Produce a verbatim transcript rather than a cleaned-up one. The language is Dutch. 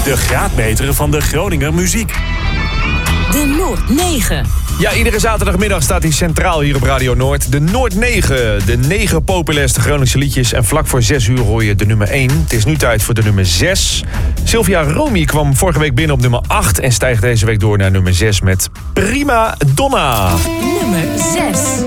De graadmeter van de Groninger muziek. De Noord negen. Ja, iedere zaterdagmiddag staat hij centraal hier op Radio Noord. De Noord negen. De negen populairste Groningse liedjes. En vlak voor zes uur hoor je de nummer één. Het is nu tijd voor de nummer zes. Sylvia Romy kwam vorige week binnen op nummer acht... en stijgt deze week door naar nummer zes met Prima Donna. Nummer zes.